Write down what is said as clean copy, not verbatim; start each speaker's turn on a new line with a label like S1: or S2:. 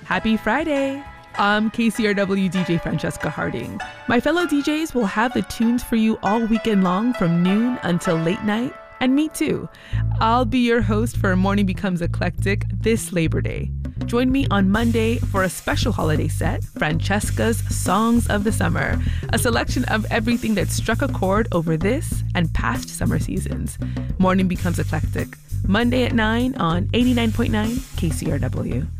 S1: Happy Friday! I'm KCRW DJ Francesca Harding. My fellow DJs will have the tunes for you all weekend long from noon until late night, and me too. I'll be your host for Morning Becomes Eclectic this Labor Day. Join me on Monday for a special holiday set, Francesca's Songs of the Summer, a selection of everything that struck a chord over this and past summer seasons. Morning Becomes Eclectic, Monday at 9 on 89.9 KCRW.